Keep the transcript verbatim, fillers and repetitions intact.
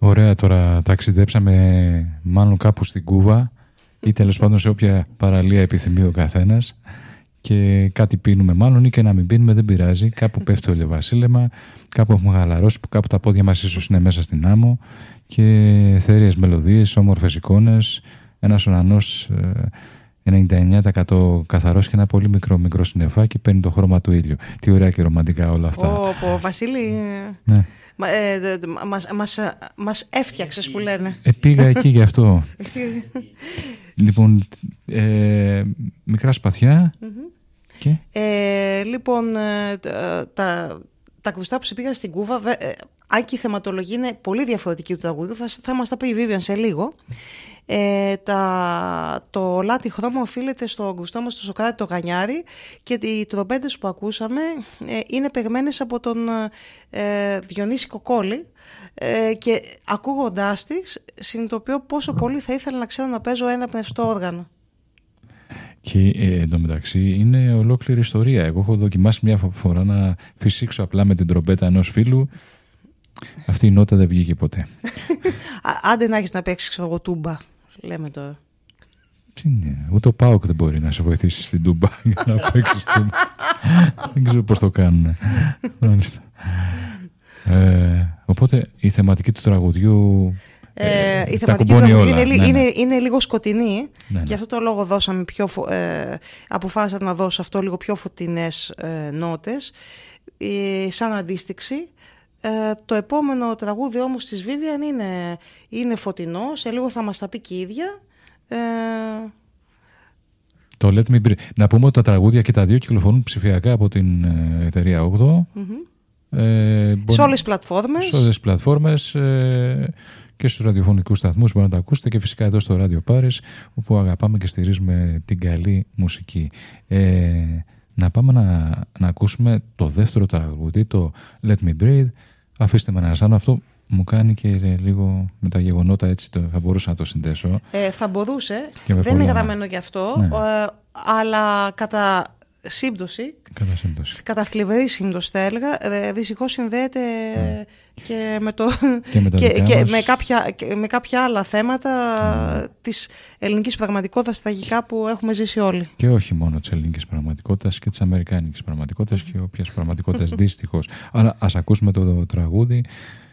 Ωραία, τώρα ταξιδέψαμε μάλλον κάπου στην Κούβα ή τέλος πάντων σε όποια παραλία επιθυμεί ο καθένας και κάτι πίνουμε μάλλον ή και να μην πίνουμε, δεν πειράζει. Κάπου πέφτει το ηλιοβασίλεμα, κάπου έχουμε χαλαρώσει, κάπου τα πόδια μας ίσως είναι μέσα στην άμμο και θέριες μελωδίες, όμορφες εικόνες, ένας ουρανός ενενήντα εννέα τοις εκατό καθαρός και ένα πολύ μικρό μικρό συννεφάκι παίρνει το χρώμα του ήλιου. Τι ωραία και ρομαντικά όλα αυτά. Ω, Βασίλη, ναι. Μα, ε, μας, μας, μας έφτιαξες που λένε. Ε, πήγα εκεί γι' αυτό. Λοιπόν, ε, μικρά σπαθιά mm-hmm. και... Ε, λοιπόν, ε, τα, τα κρουστά που σε πήγαν στην Κούβα, ε, αν και η θεματολογία είναι πολύ διαφορετική του τραγουδιού, θα, θα μας τα πει η Βίβιαν σε λίγο. Ε, τα, το λάτι χρώμα οφείλεται στο γκουστό μας, στο Σοκράτη το Γανιάρη, και οι τρομπέτες που ακούσαμε ε, είναι παιγμένες από τον ε, Διονύση Κοκόλη, ε, και ακούγοντάς τις συνειδητοποιώ πόσο πολύ θα ήθελα να ξέρω να παίζω ένα πνευστό όργανο. Και ε, εντωμεταξύ είναι ολόκληρη ιστορία. Εγώ έχω δοκιμάσει μια φορά να φυσήξω απλά με την τρομπέτα ενός φίλου. Αυτή η νότα δεν βγήκε ποτέ. Άντε να έχεις να παίξεις, ξέρω εγώ, τούμπα, λέμε τώρα. Τι είναι, ούτε ο ΠΑΟΚ δεν μπορεί να σε βοηθήσει στην τούμπα για να παίξεις τούμπα. Δεν ξέρω πώς το κάνουν. ε, οπότε η θεματική του τραγουδιού... Ε, η θεματική του τραγουδιού είναι, ναι, ναι. είναι, είναι λίγο σκοτεινή, ναι, ναι. Και αυτό το λόγο δώσαμε πιο φω... ε, αποφάσισα να δώσω αυτό λίγο πιο φωτεινές ε, νότες, ε, σαν αντίστοιξη. Ε, το επόμενο τραγούδι όμως της Vivian είναι, είναι φωτεινό, σε λίγο θα μας τα πει και η ίδια. Ε... Το Let Me Breathe. Να πούμε ότι τα τραγούδια και τα δύο κυκλοφορούν ψηφιακά από την ε, εταιρεία ογδό. Mm-hmm. Ε, μπορεί... Σε όλες τις πλατφόρμες. Σε όλες τις πλατφόρμες ε, και στους ραδιοφωνικούς σταθμούς μπορείτε να τα ακούσετε και φυσικά εδώ στο Radio Paris, όπου αγαπάμε και στηρίζουμε την καλή μουσική. Ε, να πάμε να, να ακούσουμε το δεύτερο τραγούδι, το Let Me Breathe. Αφήστε με να ζάνω, αυτό μου κάνει και λίγο με τα γεγονότα, έτσι το, θα μπορούσα να το συνδέσω. Ε, θα μπορούσε, δεν πολλά... είναι γραμμένο γι' αυτό, ναι. ε, αλλά κατά σύμπτωση, κατά, σύμπτωση. κατά θλιβερή σύμπτωση θα έλεγα, ε, δυστυχώς συνδέεται ναι. και, με, το, και, με, και, και με, κάποια, και με κάποια άλλα θέματα ναι. της ελληνικής πραγματικότητας τραγικά που έχουμε ζήσει όλοι. Και όχι μόνο της ελληνικής πραγματικότητας και της αμερικάνικης πραγματικότητας και όποιας πραγματικότητας δυστυχώς. Αλλά ας ακούσουμε το τραγούδι.